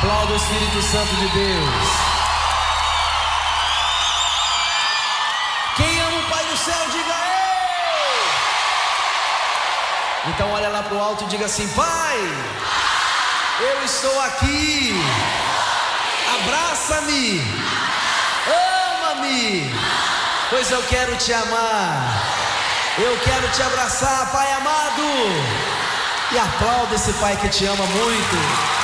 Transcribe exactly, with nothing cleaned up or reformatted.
Aplauda o Espírito Santo de Deus. Quem ama o Pai do céu, diga ei! Então olha lá pro alto e diga assim: Pai, eu estou aqui. Abraça-me, ama-me, pois eu quero te amar. Eu quero te abraçar, Pai amado. E aplauda esse Pai que te ama muito.